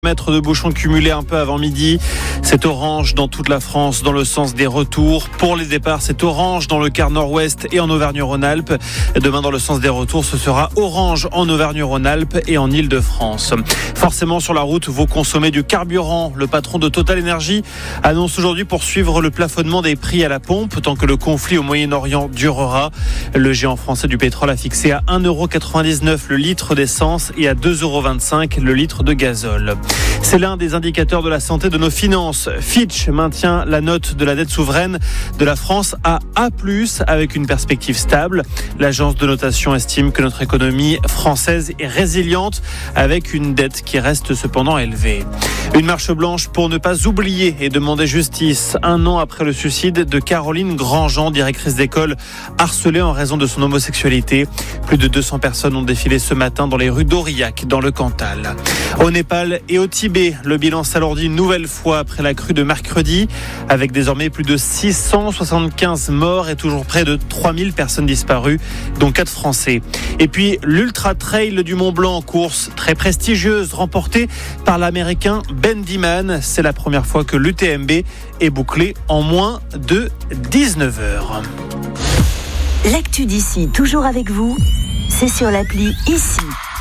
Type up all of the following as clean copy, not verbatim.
Mètres de bouchons cumulés un peu avant midi. C'est orange dans toute la France dans le sens des retours. Pour les départs, c'est orange dans le quart nord-ouest et en Auvergne-Rhône-Alpes. Demain, dans le sens des retours, ce sera orange en Auvergne-Rhône-Alpes et en Île-de-France. Forcément, sur la route, vous consommez du carburant. Le patron de Total Energy annonce aujourd'hui poursuivre le plafonnement des prix à la pompe tant que le conflit au Moyen-Orient durera. Le géant français du pétrole a fixé à 1,99€ le litre d'essence et à 2,25€ le litre de gazole. C'est l'un des indicateurs de la santé de nos finances. Fitch maintient la note de la dette souveraine de la France à A+, avec une perspective stable. L'agence de notation estime que notre économie française est résiliente, avec une dette qui reste cependant élevée. Une marche blanche pour ne pas oublier et demander justice. 1 an après le suicide de Caroline Grandjean, directrice d'école, harcelée en raison de son homosexualité. Plus de 200 personnes ont défilé ce matin dans les rues d'Aurillac, dans le Cantal. Au Népal et au Tibet, le bilan s'alourdit une nouvelle fois après la crue de mercredi, avec désormais plus de 675 morts et toujours près de 3000 personnes disparues, dont 4 Français. Et puis l'Ultra Trail du Mont Blanc, course très prestigieuse, remportée par l'Américain Ben Diman. C'est la première fois que l'UTMB est bouclée en moins de 19 heures. L'actu d'ici, toujours avec vous, c'est sur l'appli Ici.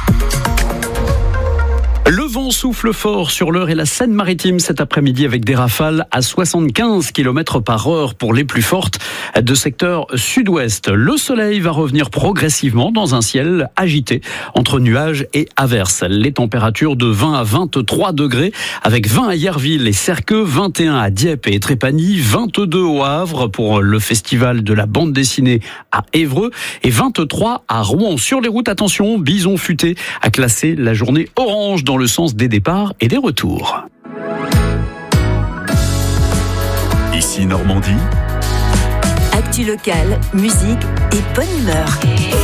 Le vent souffle fort sur l'Eure et la Seine-Maritime cet après-midi avec des rafales à 75 km/h pour les plus fortes de secteur sud-ouest. Le soleil va revenir progressivement dans un ciel agité entre nuages et averses. Les températures de 20 à 23 degrés avec 20 à Yerville et Serqueux, 21 à Dieppe et Trépani, 22 au Havre pour le festival de la bande dessinée à Évreux et 23 à Rouen. Sur les routes, attention, Bison Futé a classé la journée orange dans le sens des départs et des retours. Ici Normandie. Actu locale, musique et bonne humeur.